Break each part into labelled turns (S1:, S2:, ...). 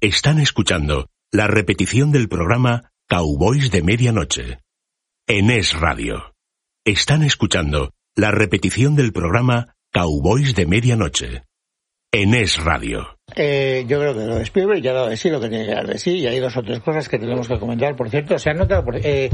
S1: Están escuchando la repetición del programa Cowboys de Medianoche. En Es Radio. Están escuchando la repetición del programa Cowboys de Medianoche. En Es Radio.
S2: Yo creo que lo de Spielberg ya ha dado de sí lo que tiene que dar de sí, y hay dos o tres cosas que tenemos que comentar. Por cierto, se ha notado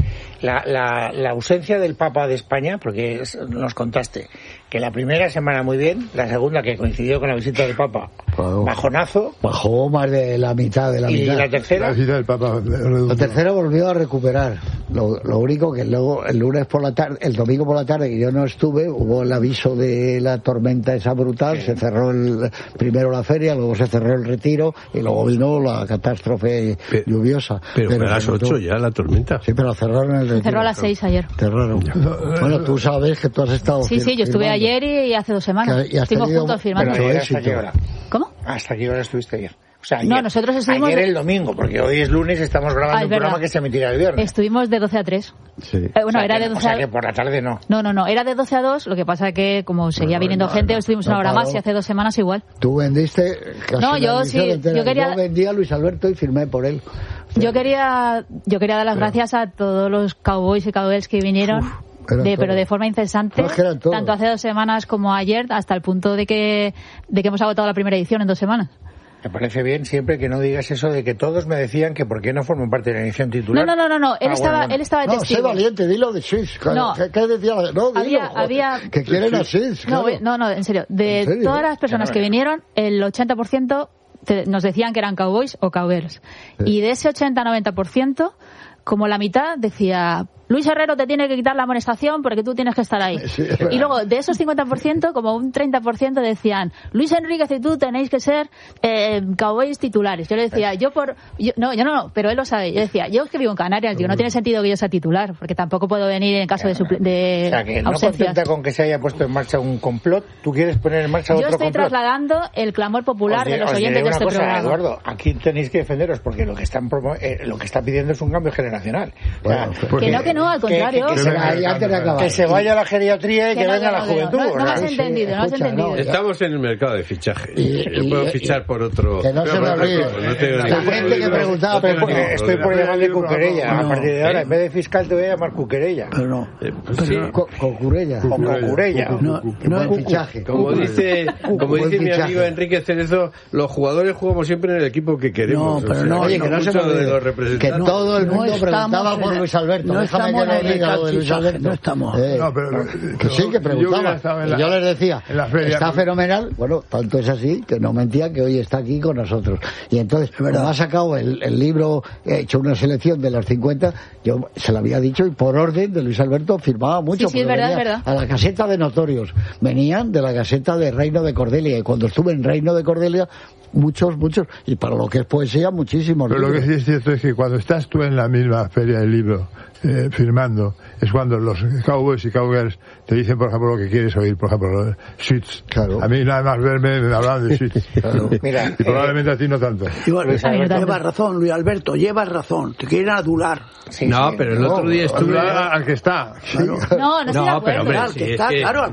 S2: la ausencia del Papa de España, porque nos contaste que la primera semana muy bien, la segunda, que coincidió con la visita del Papa, bajonazo.
S3: Bajó más de la mitad de la mitad.
S2: ¿Y la tercera?
S4: La visita del Papa.
S3: La tercera volvió a recuperar. Lo único que luego, el lunes por la tarde, el domingo por la tarde, que yo no estuve, hubo el aviso de la tormenta esa brutal, se cerró primero la feria, luego se cerró el retiro y luego vino la catástrofe lluviosa.
S5: Pero fue a las 8 ya la tormenta.
S3: Sí, pero cerraron el retiro.
S6: Cerró a las 6 ayer.
S3: Cerraron. Bueno, tú sabes que tú has estado
S6: Sí, yo estuve ayer y hace 2 semanas. Estuvimos juntos firmando.
S2: Pero ¿hasta qué hora?
S6: ¿Cómo?
S2: ¿Hasta qué hora estuviste ayer? O sea,
S6: no, nosotros estuvimos...
S2: Ayer el domingo, porque hoy es lunes, estamos grabando un programa que se emitirá el viernes.
S6: Estuvimos de 12 a 3.
S3: Sí.
S6: Era de 12
S2: o sea, que por la tarde no.
S6: No, era de 12 a 2, lo que pasa que como seguía viniendo gente, estuvimos una hora más y hace 2 semanas igual.
S3: Tú vendiste casi
S6: yo sí, yo
S3: vendí a Luis Alberto y firmé por él.
S6: Yo quería dar las gracias a todos los cowboys y cowgirls que vinieron. Pero de forma incesante, tanto hace 2 semanas como ayer, hasta el punto de que hemos agotado la primera edición en 2 semanas.
S2: Me parece bien siempre que no digas eso de que todos me decían que por qué no forman parte de la edición titular.
S6: No. Él estaba de testigo.
S3: No, sé valiente, dilo de Sitz.
S6: No.
S3: ¿Qué decía? No,
S6: había
S3: que quieren a Sitz.
S6: Claro. No, en serio. De todas las personas que vinieron, el 80% nos decían que eran cowboys o cowgirls. Sí. Y de ese 80-90%, como la mitad decía... Luis Herrero te tiene que quitar la amonestación porque tú tienes que estar ahí. Sí, y luego, de esos 50%, como un 30% decían, Luis Enríquez y tú tenéis que ser cowboys titulares. Yo le decía, no, pero él lo sabe. Yo decía, yo es que vivo en Canarias, digo, no tiene sentido que yo sea titular, porque tampoco puedo venir en caso de
S2: o sea, que no contenta con que se haya puesto en marcha un complot, tú quieres poner en marcha otro complot.
S6: Yo estoy trasladando el clamor popular de los oyentes de este programa.
S2: Eduardo, aquí tenéis que defenderos, porque lo que está pidiendo es un cambio generacional.
S3: Bueno,
S6: que no, al contrario.
S2: Que se vaya la geriatría y que venga la juventud.
S6: No me has entendido,
S5: Estamos en el mercado de fichaje. Yo puedo fichar por otro...
S3: Que no se me olvide. La gente que preguntaba...
S2: Estoy por llamarle Cuquerella. A partir de ahora, en vez de fiscal, te voy a llamar Cuquerella.
S3: Pero no. Cucurella.
S2: O Cucurella.
S3: No es fichaje.
S5: Como dice mi amigo Enrique Cerezo, los jugadores jugamos siempre en el equipo que queremos.
S3: No, pero no, oye, que no se me olvide. Que todo el mundo preguntaba por Luis Alberto. Déjame que lo diga lo de Luis Alberto.
S4: No estamos. Pero
S3: que sí, que preguntaba. Yo les decía, está fenomenal. Bueno, tanto es así que no mentía que hoy está aquí con nosotros. Y entonces, cuando ha sacado el libro, he hecho una selección de los 50, yo se lo había dicho y por orden de Luis Alberto firmaba mucho.
S6: Sí, es verdad.
S3: A la caseta de Notorios. Venían de la caseta de Reino de Cordelia. Y cuando estuve en Reino de Cordelia, muchos. Y para lo que es poesía, muchísimos.
S4: Pero lo que sí es cierto es que cuando estás tú en la misma feria del libro, firmando, es cuando los cowboys y cowgirls te dicen, por ejemplo, lo que quieres oír, por ejemplo, Suits. Claro. A mí nada más verme me hablan de Suits. Claro. Mira, y probablemente a ti no tanto.
S7: Llevas razón, Luis Alberto, llevas razón. Te quieren adular.
S5: Sí, pero el otro día estuve...
S4: Al que está.
S6: Claro. No estoy de acuerdo.
S5: Pero hombre,
S7: al que está, claro.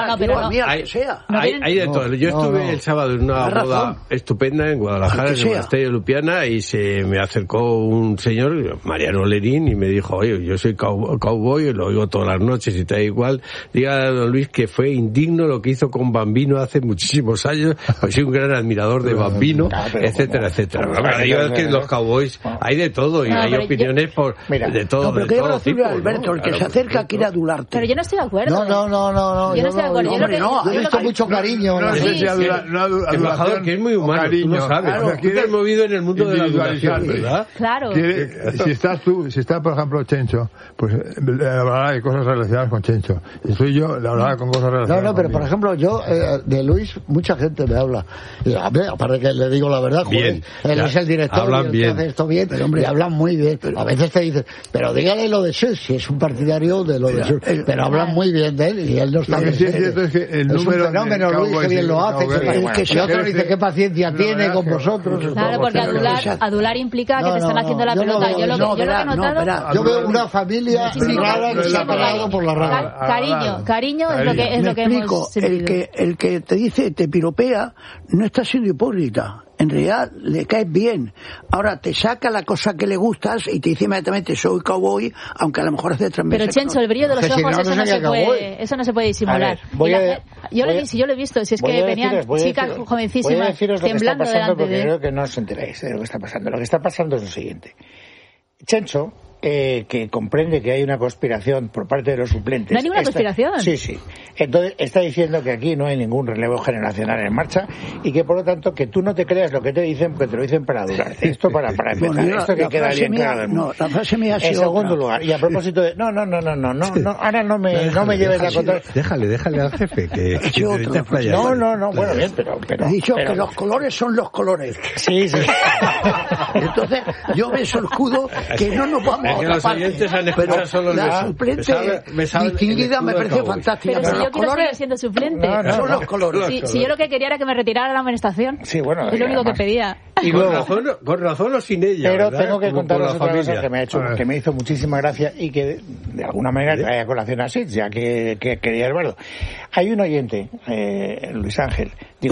S5: Hay de todo. Yo estuve el sábado en una boda estupenda en Guadalajara, en el Monasterio de Lupiana, y se me acercó un señor, Mariano Lerín, y me dijo, oye, yo soy cowboy, lo oigo todas las noches y tal igual. Diga a don Luis que fue indigno lo que hizo con Bambino hace muchísimos años, pues soy un gran admirador de Bambino, etcétera. Pero digo, es que los cowboys hay de todo y hay opiniones de todo.
S7: No, pero que habla Luis Alberto, el que se acerca quiere adularte.
S6: Pero yo no estoy de acuerdo.
S3: No.
S6: Yo no estoy de acuerdo.
S3: Yo he visto mucho cariño.
S5: Embajador, que es muy humano, tú lo sabes. Tú te has movido en el mundo de la adulación, ¿verdad?
S6: Claro.
S4: Si está, por ejemplo, Chencho, pues le hablará de cosas relacionadas con Chencho. Y soy yo, le hablará con cosas relacionadas
S3: No, pero por ejemplo, yo, de Luis, mucha gente me habla. Y, aparte que le digo la verdad, joder, él es el director,
S5: hablan
S3: y hace esto bien, pero, hombre, y hablan muy bien. A veces te dicen, pero dígale lo de Sitz, si es un partidario de lo de Sitz. Pero hablan muy bien de él y él no está bien.
S4: Lo que sí es cierto es que el número...
S3: Es un fenómeno, Luis, que bien lo hace. Y otro dice, qué paciencia tiene con vosotros.
S6: Claro, porque adular implica que te están haciendo la pelota. Yo lo que he notado...
S3: Yo veo una familia rara que se ha pegado por la rara.
S6: Cariño es lo que hemos sentido.
S7: El que te dice, te piropea, no está siendo hipócrita. en realidad le caes bien. Ahora te saca la cosa que le gustas y te dice inmediatamente soy cowboy, aunque a lo mejor hace 3 meses.
S6: Pero Chencho, el brillo de los ojos, eso no se puede disimular. Yo lo he visto, si es que venían chicas jovencísimas temblando delante
S2: porque creo que no os enteráis de lo que está pasando. Lo que está pasando es lo siguiente. Chencho, que comprende que hay una conspiración por parte de los suplentes.
S6: ¿No hay ninguna conspiración?
S2: Sí. Entonces está diciendo que aquí no hay ningún relevo generacional en marcha y que por lo tanto que tú no te creas lo que te dicen, porque te lo dicen para durarte. Esto para empezar.
S7: Bueno,
S2: esto que queda bien claro.
S7: No, la frase mía ha sido
S2: en segundo lugar, y a propósito de... No, ahora no me lleves a contar...
S5: Déjale al jefe que
S2: No, bueno, bien, pero...
S7: He dicho que los colores son los colores.
S2: Sí.
S7: Entonces, yo beso el escudo que no nos vamos
S5: que los oyentes han escuchado solo
S7: la suplente distinguida me parece fantástica.
S6: Pero si yo quiero seguir siendo suplente.
S7: Son los colores.
S6: Si yo lo que quería era que me retirara la amonestación.
S2: Sí, bueno.
S6: Es lo único que pedía.
S5: Y con razón o sin ella.
S2: Pero
S5: ¿verdad?
S2: tengo que contaros otra cosa que me hizo muchísima gracia y que de alguna manera trae a colación a Sitz, ya que quería el bardo. Hay un oyente, Luis Ángel,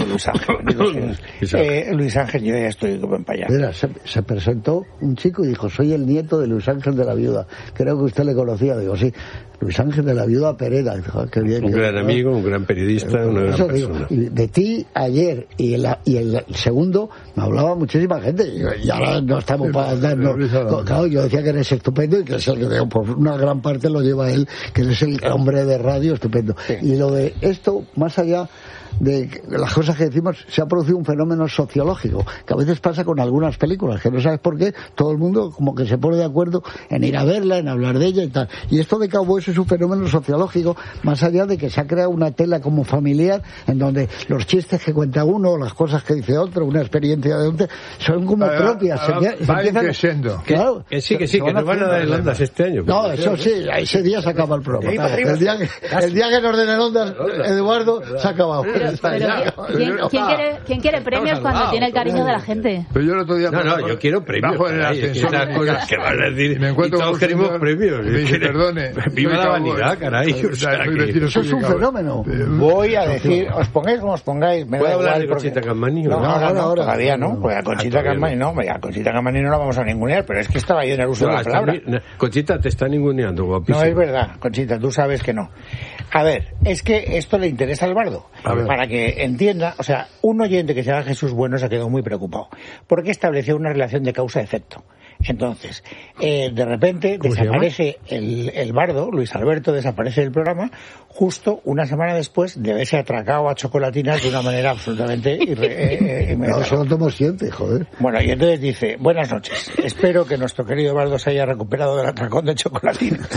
S2: yo ya estoy como empallado.
S3: Mira, se presentó un chico y dijo, soy el nieto de Luis Ángel de la Viuda. Creo que usted le conocía. Digo, sí, Luis Ángel de la Viuda Pereda. Dijo, qué bien,
S5: un gran amigo, un gran periodista, una gran persona.
S3: Digo, de ti ayer y el segundo me hablaba muchísima gente y ahora no estamos para darnos. Claro, yo decía que eres estupendo y que es el que por una gran parte lo lleva él, que eres el hombre de radio estupendo. Sí. Y lo de esto, más allá de las cosas que decimos, se ha producido un fenómeno sociológico que a veces pasa con algunas películas que no sabes por qué, todo el mundo como que se pone de acuerdo en ir a verla, en hablar de ella y tal, y esto de Cowboys es un fenómeno sociológico, más allá de que se ha creado una tela como familiar en donde los chistes que cuenta uno, las cosas que dice otro, una experiencia de otro, son como propias,
S5: claro, que sí, que nos van a dar el Ondas este año.
S3: No, eso sí, ese día se acaba el programa. El día que nos den el Ondas, Eduardo, se ha acabado.
S6: Pero ¿quién quiere premios cuando tiene el cariño de la gente?
S4: Pero yo el otro día...
S5: yo quiero premios.
S4: Bajo en el ascensor.
S5: Esas cosas que van a decir.
S4: Me encuentro
S5: y todos queremos premios.
S4: Me dice, perdone.
S5: Viva la vanidad, caray.
S3: Eso es un fenómeno.
S2: Voy a decir, os pongáis como os pongáis.
S5: ¿Puedo hablar de Conchita Cammani?
S2: No, todavía no. Pues a Conchita Cammani no. A Conchita Cammani no la vamos a ningunear, pero es que estaba yo en el uso de la palabra.
S5: Conchita te está ninguneando, guapísimo.
S2: No, es verdad, Conchita, tú sabes que no. A ver, es que esto le interesa al bardo. Para que entienda, o sea, un oyente que se llama Jesús Bueno se ha quedado muy preocupado, porque estableció una relación de causa-efecto. Entonces, de repente desaparece el bardo, Luis Alberto desaparece del programa, justo una semana después de haberse atracado a chocolatinas de una manera absolutamente
S3: no, eso lo tomo siempre, joder.
S2: Bueno, y entonces dice, buenas noches, espero que nuestro querido bardo se haya recuperado del atracón de chocolatinas.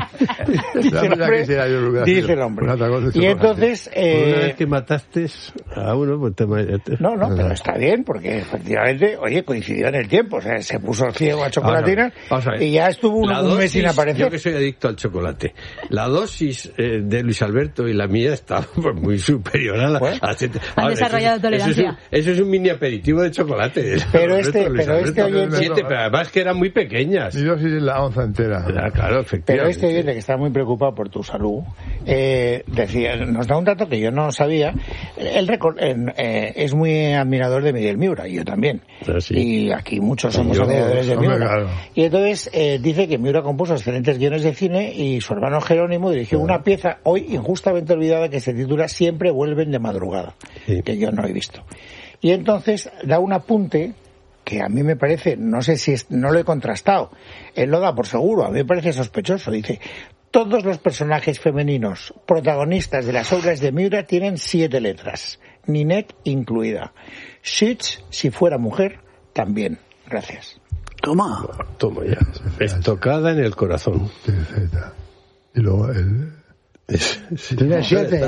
S2: dice el hombre. Y entonces...
S5: una vez que mataste a uno, pues te...
S2: No, pero está bien, porque efectivamente, oye, coincidió en el tiempo, o sea, se puso el ciego a chocolatina y ya estuvo un mes sin aparecer.
S5: Yo que soy adicto al chocolate, la dosis de Luis Alberto y la mía está muy superior a la...
S6: Han desarrollado tolerancia.
S5: Eso es un mini aperitivo de chocolate.
S2: Pero este oyente...
S5: pero además que eran muy pequeñas.
S4: Mi dosis es la onza entera.
S5: Claro, efectivamente.
S2: Pero este oyente que está muy preocupado por tu salud, decía, nos da un dato que yo no sabía. Él es muy admirador de Miguel Miura, y yo también. Y aquí muchos somos admiradores de Miura. Claro. Y entonces dice que Miura compuso excelentes guiones de cine y su hermano Jerónimo dirigió una pieza hoy injustamente olvidada que se titula Siempre vuelven de madrugada, que yo no he visto. Y entonces da un apunte que a mí me parece, no sé si no lo he contrastado, él lo da por seguro, a mí me parece sospechoso. Dice, todos los personajes femeninos protagonistas de las obras de Miura tienen 7 letras, Ninette incluida. Sheets, si fuera mujer, también. Gracias.
S5: Toma ya. Estocada en el corazón.
S4: Y luego
S3: tiene 7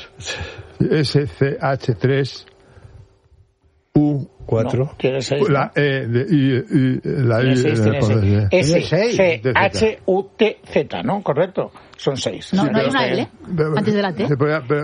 S4: SCH3 U4.
S2: No, tiene 6.
S4: La E y la I.
S2: SCHUTZ, ¿no? Correcto. Son 6.
S6: No hay una L antes de la T.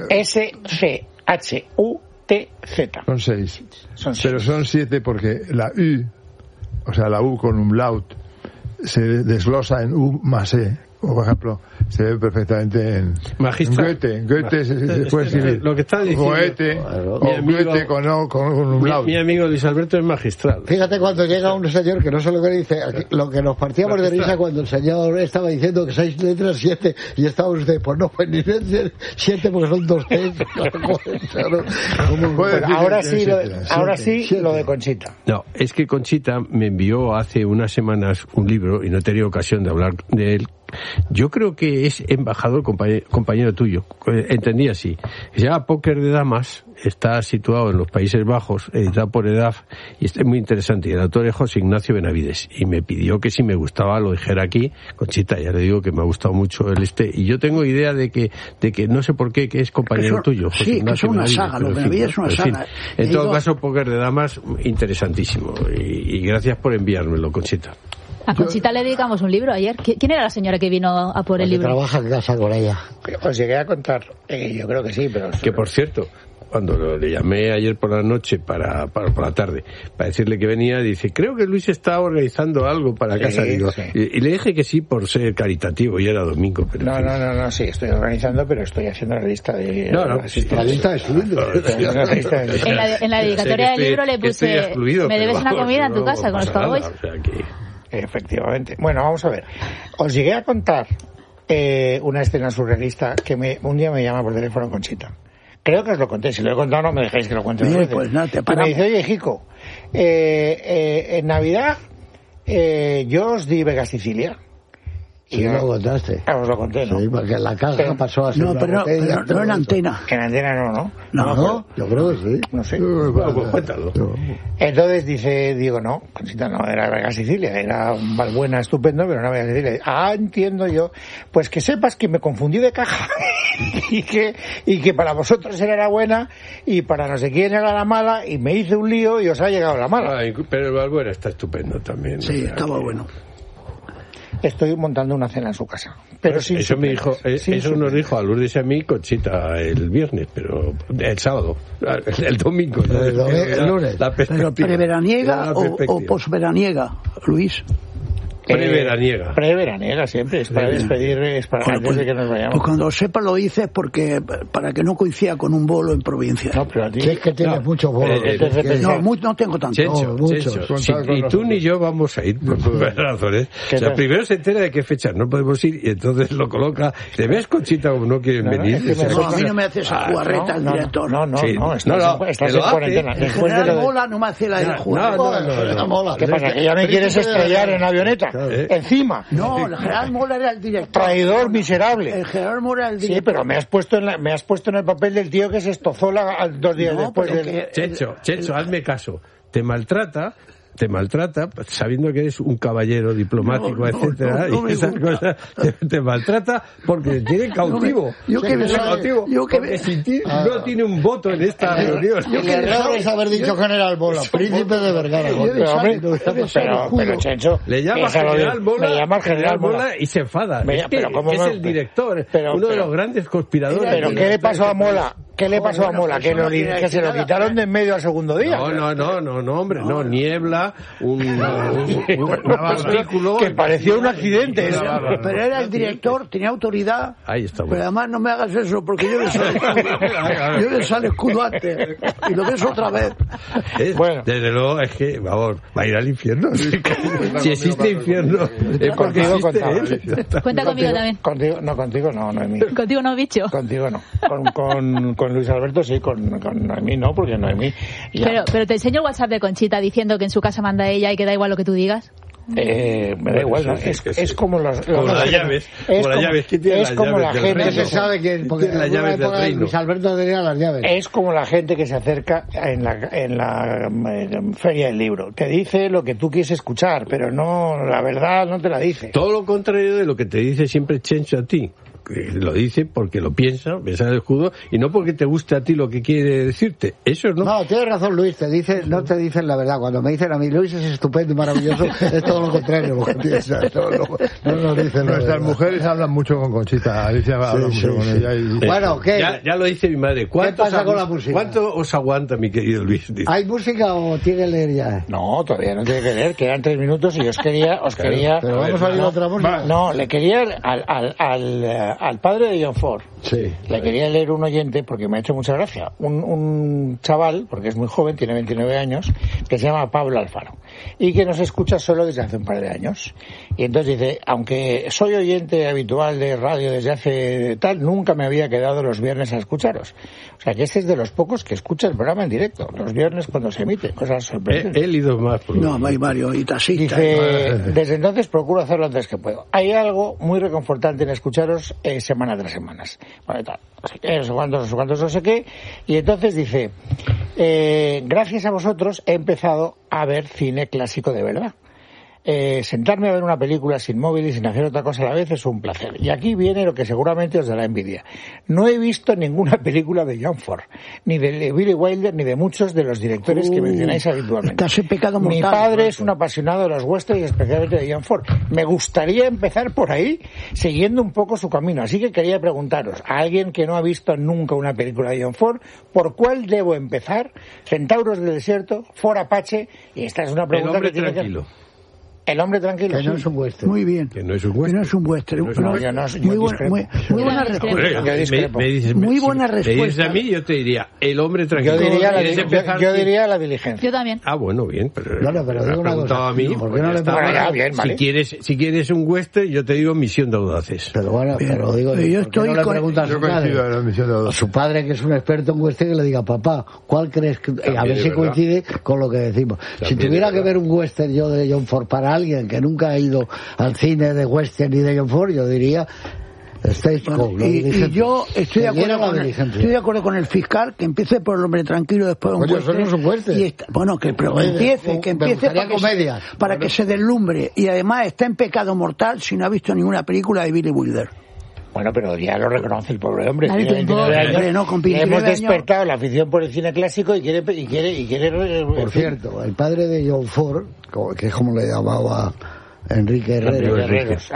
S2: SCHUTZ.
S4: Son 6. Pero son 7 porque la U, o sea, la U con umlaut, se desglosa en U más E. O, por ejemplo, se ve perfectamente en Goethe se puede escribir
S5: lo que está diciendo
S4: Goethe o Goethe con un lado.
S5: Mi amigo Luis Alberto es magistral.
S3: Fíjate cuando llega un señor que no sé lo que dice, lo que nos partíamos de risa cuando el señor estaba diciendo que 6 letras 7 y estaba usted, pues no, pues ni 7 porque son 2 T.
S2: Ahora sí lo de Conchita.
S5: No, es que Conchita me envió hace unas semanas un libro y no he tenido ocasión de hablar de él. Yo creo que es embajador compañero tuyo, entendí así. Se llama Póker de Damas, está situado en los Países Bajos, editado por EDAF, y es muy interesante. Y el autor es José Ignacio Benavides, y me pidió que si me gustaba lo dijera aquí. Conchita, ya le digo que me ha gustado mucho y yo tengo idea de que no sé por qué, que es compañero tuyo. José
S7: sí,
S5: Ignacio
S7: que es una saga, lo Benavides es una saga.
S5: En todo caso, Póker de Damas, interesantísimo, y gracias por enviármelo, Conchita.
S6: A Conchita le dedicamos un libro ayer. ¿Quién era la señora que vino a por el libro?
S3: Trabaja en casa con ella.
S2: Os llegué a contar, yo creo que sí, pero...
S5: Que por cierto, cuando le llamé ayer por la noche por la tarde para decirle que venía, dice, creo que Luis está organizando algo para casa. Digo, sí. Y le dije que sí por ser caritativo, y era domingo. Pero
S2: no, sí, estoy organizando, pero estoy haciendo la lista de...
S3: la lista de su libro.
S6: En la dedicatoria del libro le puse, me debes una comida en tu casa con los cowboys.
S2: Efectivamente. Bueno, vamos a ver. Os llegué a contar una escena surrealista que un día me llama por teléfono Conchita. Creo que os lo conté. Si lo he contado, no me dejáis que lo cuente.
S7: Bien, pues no, te paramos.
S2: Me dice, oye, Jico, en Navidad yo os di Vega Sicilia.
S3: Sí, lo contaste.
S2: Os lo conté, ¿no?
S3: Sí, porque en la caja pasó a ser
S7: pero no en antena.
S2: En antena no.
S3: No, yo creo que sí.
S2: No sé.
S5: Cuéntalo.
S2: Entonces digo, no, Conchita, no era Vega Sicilia, era Valbuena, estupendo, pero no Vega Sicilia. Entiendo yo. Pues que sepas que me confundí de caja y que para vosotros era la buena y para no sé quién era la mala, y me hice un lío y os ha llegado la mala.
S5: Pero el Valbuena está estupendo también.
S7: Sí, estaba bueno.
S2: Estoy montando una cena en su casa. Pero
S5: pues eso me dijo, eso nos dijo a Lourdes y a mí Conchita el viernes, pero el sábado, el domingo,
S3: el lunes.
S7: Pero preveraniega o posveraniega, Luis.
S2: Preveraniega siempre, es para despedir, es para antes de que nos vayamos.
S7: Pues cuando lo sepas lo dices porque para que no coincida con un bolo en provincia.
S2: No, pero a ti...
S3: Si es que tienes muchos bolos.
S7: No tengo tanto.
S5: Checho, sí, ni tú ni yo vamos a ir, por razones. O sea, primero se entera de qué fecha no podemos ir y entonces lo coloca. ¿Te ves, Conchita, como no quieren venir?
S7: No, a mí no me hace esa jugarreta el director.
S2: No, estás en cuarentena.
S7: Después de Mola no me hace la jugarreta.
S2: No. ¿Qué pasa? ¿Que ya me quieres estrellar en avioneta? Encima.
S7: No, el general Mola era el director.
S2: Traidor miserable.
S7: El general Mola era el director.
S2: Sí, pero me has puesto en el papel del tío que se estozó 2 días después de...
S5: Checho, hazme caso. Te maltrata sabiendo que eres un caballero diplomático, etcétera, y esas cosas te maltrata porque te tiene cautivo. Porque sin ti no tiene un voto en esta reunión.
S3: El error es haber dicho general Mola, príncipe de Vergara.
S2: Pero Chencho,
S5: le llama general Mola y se enfada. Es el director, uno de los grandes conspiradores.
S2: Pero ¿qué le pasó a Mola? Que se lo quitaron de en medio al segundo día.
S5: No, hombre, no, niebla, un artículo
S2: que parecía un accidente.
S7: Pero era el director, tenía autoridad.
S5: Ahí está.
S7: Pero además no me hagas eso porque yo le sale escudo antes y lo ves otra vez.
S2: Bueno,
S5: desde luego es que, vamos, va a ir al infierno. Si existe infierno, es porque existe.
S6: Cuenta conmigo también.
S2: Contigo no, Noemí.
S6: Contigo no, bicho.
S2: Contigo no. Con Luis Alberto sí, con Noemí no, porque Noemí...
S6: Pero te enseño el WhatsApp de Conchita diciendo que en su casa manda ella y que da igual lo que tú digas.
S2: Me da igual, ¿no? Es como las
S5: llaves.
S2: Es como la gente
S3: se sabe que porque en la llave del reino. Luis Alberto tenía las llaves.
S2: Es como la gente que se acerca en la feria del libro. Te dice lo que tú quieres escuchar, pero no, la verdad no te la dice.
S5: Todo lo contrario de lo que te dice siempre Chencho a ti. lo dice porque lo piensa en el escudo, y no porque te guste a ti lo que quiere decirte. Eso no.
S3: No, tienes razón, Luis, no te dicen la verdad. Cuando me dicen a mí, Luis es estupendo y maravilloso, es todo lo contrario lo que piensas. No nos dicen
S4: Nuestras mujeres hablan mucho con Conchita, Alicia habla mucho con ella.
S3: Bueno, ¿qué?
S5: Ya lo dice mi madre.
S3: ¿Qué pasa con la música?
S5: ¿Cuánto os aguanta, mi querido Luis? Dice.
S3: ¿Hay música o tiene que leer ya?
S2: No, todavía no tiene que leer, quedan 3 minutos y os quería...
S3: Pero vamos a ir a otra música.
S2: No, le quería al padre de John Ford.
S3: Sí.
S2: Le quería leer un oyente porque me ha hecho mucha gracia. Un chaval, porque es muy joven, tiene 29 años, que se llama Pablo Alfaro y que nos escucha solo desde hace un par de años. Y entonces dice, aunque soy oyente habitual de radio desde hace tal, nunca me había quedado los viernes a escucharos. O sea que este es de los pocos que escucha el programa en directo, los viernes cuando se emite, cosas sorprendentes.
S5: Él y dos más.
S7: No, hay varios, y taxistas.
S2: Dice, desde entonces procuro hacerlo antes que puedo. Hay algo muy reconfortante en escucharos semana tras semana. Bueno, tal, no sé qué, no sé qué. Y entonces dice, gracias a vosotros he empezado a ver cine clásico de verdad. Sentarme a ver una película sin móvil y sin hacer otra cosa a la vez es un placer. Y aquí viene lo que seguramente os dará envidia. No he visto ninguna película de John Ford, ni de Billy Wilder, ni de muchos de los directores que mencionáis habitualmente.
S7: Estás en pecado mortal.
S2: Mi padre es un apasionado de los westerns y especialmente de John Ford. Me gustaría empezar por ahí, siguiendo un poco su camino. Así que quería preguntaros, a alguien que no ha visto nunca una película de John Ford, ¿por cuál debo empezar? Centauros del desierto, Ford Apache, y esta es una pregunta que tiene
S5: tranquilo.
S2: El hombre tranquilo.
S3: Que no es un western.
S7: Muy bien.
S5: Que no es un western.
S7: Que no es un western. Muy buena respuesta. Muy buena respuesta.
S5: Me dices a mí, yo te diría, el hombre tranquilo.
S2: Yo diría la diligencia.
S6: Yo también.
S5: Ah, bueno, bien. Pero
S3: digo una cosa.
S5: A mí,
S3: ¿Por qué no le
S2: bien, vale.
S5: Si quieres un western, yo te digo Misión de Audaces.
S3: Pero bueno, pero digo,
S7: yo
S3: ¿por qué no le preguntas a su padre? A su padre, que es un experto en western, que le diga, papá, ¿cuál crees que...? A ver si coincide con lo que decimos. Si tuviera que ver un western yo de John Ford para alguien que nunca ha ido al cine de western ni de John Ford, yo diría Stagecoach.
S7: Y yo estoy de acuerdo con el fiscal, que empiece por el hombre tranquilo, después un western.
S3: Eso no es un western.
S7: Bueno, que empiece para que se deslumbre, y además está en pecado mortal si no ha visto ninguna película de Billy Wilder.
S2: Bueno, pero ya lo reconoce el pobre hombre.
S6: Tiene
S2: 29 años.
S7: No, con 29
S2: hemos despertado la afición por el cine clásico y quiere.
S3: Por cierto, el padre de John Ford, que es como le llamaba Enrique Herreros,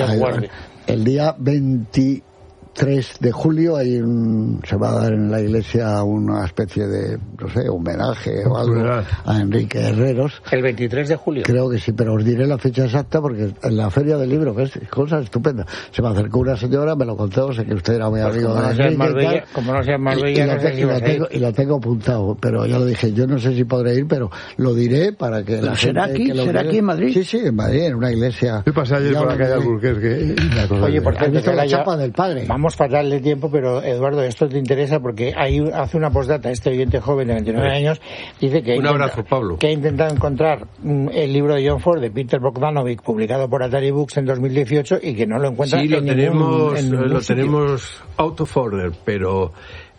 S3: el día 23 de julio se va a dar en la iglesia una especie de, no sé, homenaje o algo a Enrique Herreros.
S2: El 23 de julio.
S3: Creo que sí, pero os diré la fecha exacta porque en la feria del libro, que es cosa estupenda, se me acercó una señora, me lo contó, sé que usted era muy amigo de Enrique.
S2: Como no sea más bella,
S3: y la tengo apuntado, pero ya lo dije, yo no sé si podré ir, pero lo diré para que la gente...
S7: ¿Será aquí en Madrid?
S3: Sí, en Madrid, en una iglesia.
S4: Yo pasé ayer por la calle Alburquerque.
S2: Oye, por cierto,
S3: la chapa del padre.
S2: Vamos fatal de tiempo, pero Eduardo, esto te interesa porque hace una postdata este oyente joven de 29 años, dice que
S5: Pablo,
S2: que ha intentado encontrar el libro de John Ford de Peter Bogdanovich, publicado por Atari Books en 2018, y que no lo encuentra.
S5: Sí, lo tenemos out of order, pero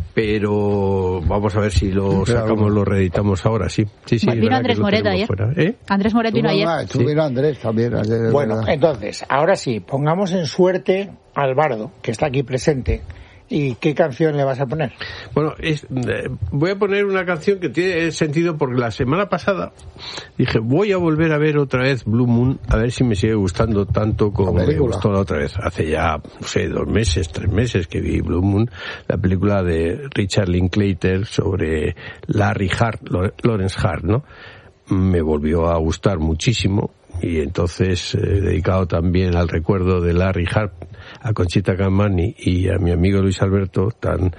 S5: vamos a ver si lo sacamos, lo reeditamos ahora, sí.
S6: Vino Andrés Moret ayer. Andrés Moret vino ayer.
S3: Vino Andrés también ayer.
S2: Bueno, entonces, ahora sí, pongamos en suerte al bardo, que está aquí presente. ¿Y qué canción le vas a poner?
S5: Bueno, voy a poner una canción que tiene sentido porque la semana pasada dije, voy a volver a ver otra vez Blue Moon, a ver si me sigue gustando tanto como me gustó la otra vez. Hace ya, no sé, 2 meses, 3 meses que vi Blue Moon, la película de Richard Linklater sobre Lawrence Hart, ¿no? Me volvió a gustar muchísimo. Y entonces, dedicado también al recuerdo de Larry Hart, a Conchita Camani y a mi amigo Luis Alberto,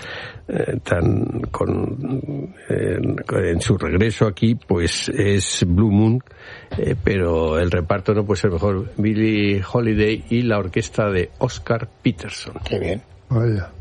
S5: en su regreso aquí, pues es Blue Moon, pero el reparto no puede ser mejor. Billie Holiday y la orquesta de Oscar Peterson.
S2: Qué bien.
S4: Vaya.